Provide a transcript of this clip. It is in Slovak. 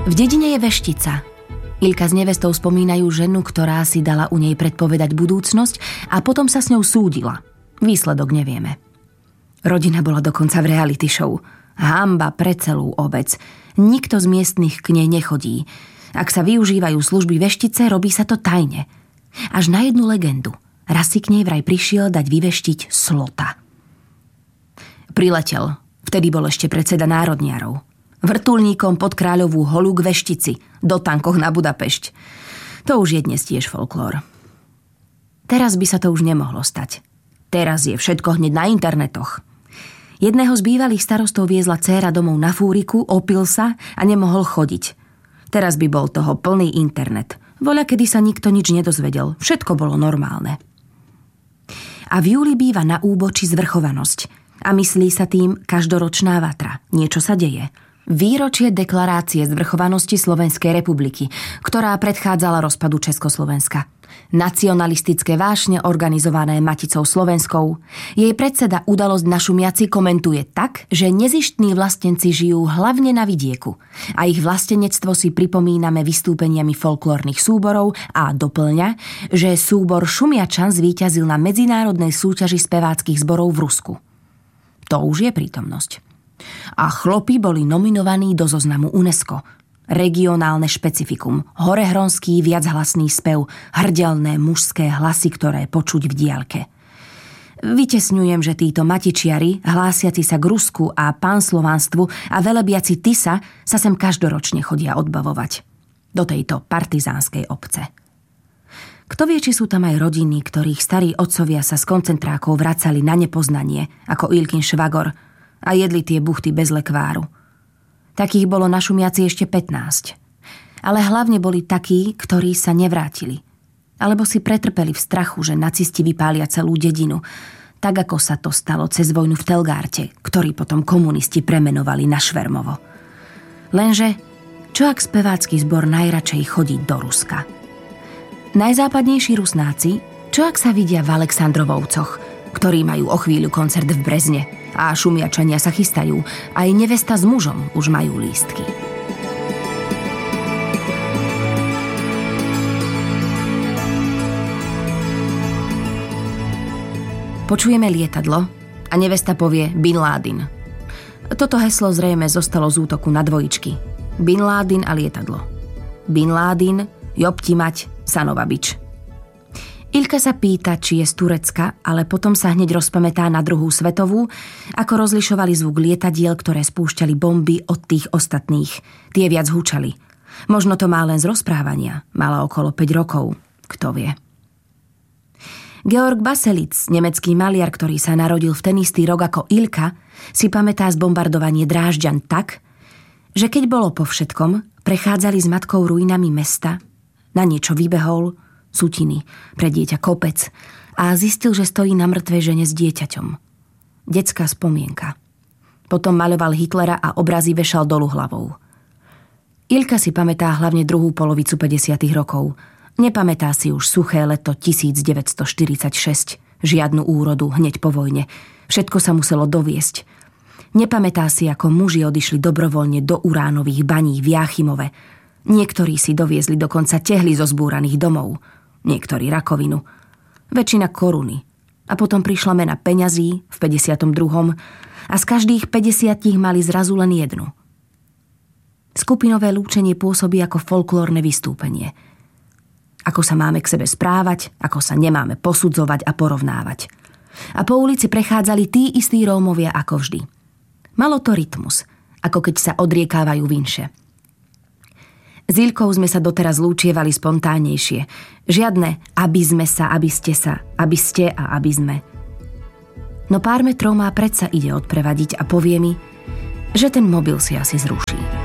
V dedine je veštica. Ilka s nevestou spomínajú ženu, ktorá si dala u nej predpovedať budúcnosť a potom sa s ňou súdila. Výsledok nevieme. Rodina bola dokonca v reality show. Hanba pre celú obec. Nikto z miestnych k nej nechodí. Ak sa využívajú služby veštice, robí sa to tajne. Až na jednu legendu. Raz si k nej vraj prišiel dať vyveštiť slota. Priletel. Vtedy bol ešte predseda národniarov. Vrtuľníkom pod Kráľovú holu k veštici, do tankoch na Budapešť. To už je dnes tiež folklór. Teraz by sa to už nemohlo stať. Teraz je všetko hneď na internetoch. Jedného z bývalých starostov viezla dcéra domov na fúriku, opil sa a nemohol chodiť. Teraz by bol toho plný internet. Voľakedy sa nikto nič nedozvedel. Všetko bolo normálne. A v júli býva na úboči zvrchovanosť. A myslí sa tým každoročná vatra. Niečo sa deje. Výročie deklarácie zvrchovanosti Slovenskej republiky, ktorá predchádzala rozpadu Československa. Nacionalistické vášne organizované Maticou Slovenskou. Jej predseda Udalosť na Šumiaci komentuje tak, že nezištní vlastenci žijú hlavne na vidieku a ich vlastenectvo si pripomíname vystúpeniami folklórnych súborov a doplňa, že súbor Šumiačan zvíťazil na medzinárodnej súťaži speváckych zborov v Rusku. To už je prítomnosť. A chlopy boli nominovaní do zoznamu UNESCO. Regionálne špecifikum, horehronský viachlasný spev, hrdelné mužské hlasy, ktoré počuť v diaľke. Vytesňujem, že títo matičiari, hlásiaci sa k Rusku a pánslovanstvu a velebiaci Tisa sa sem každoročne chodia odbavovať. Do tejto partizánskej obce. Kto vie, či sú tam aj rodiny, ktorých starí otcovia sa z koncentrákov vracali na nepoznanie, ako Ilkin švagor, a jedli tie buchty bez lekváru. Takých bolo na Šumiaci ešte 15. Ale hlavne boli takí, ktorí sa nevrátili. Alebo si pretrpeli v strachu, že nacisti vypália celú dedinu, tak ako sa to stalo cez vojnu v Telgárte, ktorý potom komunisti premenovali na Švermovo. Lenže, čo ak spevácky zbor najradšej chodí do Ruska? Najzápadnejší Rusnáci, čo ak sa vidia v Aleksandrovovcoch, ktorí majú o chvíľu koncert v Brezne, a Šumiačania sa chystajú. Aj nevesta s mužom už majú lístky. Počujeme lietadlo a nevesta povie Bin Laden. Toto heslo zrejme zostalo z útoku na dvojičky. Bin Laden a lietadlo. Bin Laden, jobti mať, Sanova bič. Ilka sa pýta, či je z Turecka, ale potom sa hneď rozpamätá na druhú svetovú, ako rozlišovali zvuk lietadiel, ktoré spúšťali bomby od tých ostatných. Tie viac hučali. Možno to má len z rozprávania. Mala okolo 5 rokov. Kto vie. Georg Baselitz, nemecký maliar, ktorý sa narodil v ten istý rok ako Ilka, si pamätá zbombardovanie Drážďan tak, že keď bolo po všetkom, prechádzali s matkou ruinami mesta, na niečo vybehol, sutiny, pre dieťa kopec a zistil, že stojí na mŕtvej žene s dieťaťom. Detská spomienka. Potom maľoval Hitlera a obrazy vešal dolu hlavou. Ilka si pamätá hlavne druhú polovicu 50. rokov. Nepamätá si už suché leto 1946, žiadnu úrodu hneď po vojne. Všetko sa muselo doviesť. Nepamätá si, ako muži odišli dobrovoľne do uránových baní v Jáchymove. Niektorí si doviezli dokonca tehly zo zbúraných domov. Niektorí rakovinu, väčšina koruny. A potom prišla mena peňazí v 52. a z každých 50 mali zrazu len jednu. Skupinové lúčenie pôsobí ako folklórne vystúpenie. Ako sa máme k sebe správať, ako sa nemáme posudzovať a porovnávať. A po ulici prechádzali tí istí Rómovia ako vždy. Malo to rytmus, ako keď sa odriekávajú vinše. S Ilkou sme sa doteraz lúčievali spontánnejšie. Žiadne aby sme sa, aby ste sa, aby ste a aby sme. No pár metrov má predsa ide odprevadiť a povie mi, že ten mobil si asi zruší.